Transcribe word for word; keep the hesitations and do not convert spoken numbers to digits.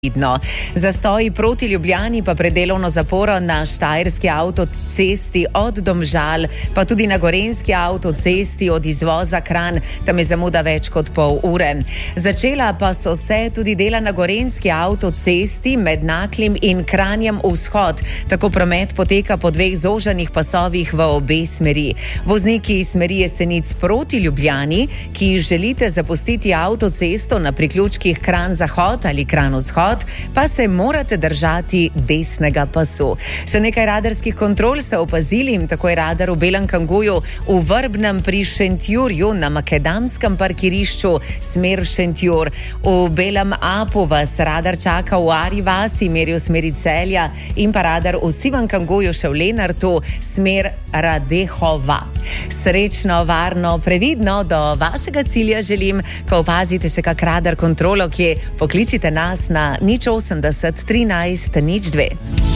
Zastoji proti Ljubljani pa pred delovno zaporo na štajerski avtocesti od Domžal, pa tudi na gorenjski avtocesti od izvoza Kranj, tam je zamuda več kot pol ure. Začela pa so se tudi dela na gorenjski avtocesti med Naklim in Kranjem vzhod. Tako promet poteka po dveh zožanih pasovih v obe smeri. Vozniki iz smeri Jesenic proti Ljubljani, ki želite zapustiti avtocesto na priključkih Kranj zahod ali Kranj vzhod, pa se morate držati desnega pasu. Še nekaj radarskih kontrol ste opazili, tako je radar v Belem Kanguju v Vrbnem pri Šentjurju na makadamskem parkirišču smer Šentjur. V Belem Apu vas radar čaka v Ari vasi, meri v smeri Celja, in pa radar v Sivem Kanguju še v Lenartu smer Radehova. Srečno, varno, previdno do vašega cilja želim. Ko opazite še kak radar kontrolo, kje pokličite nas na nič osemdeset trinajst nič dve.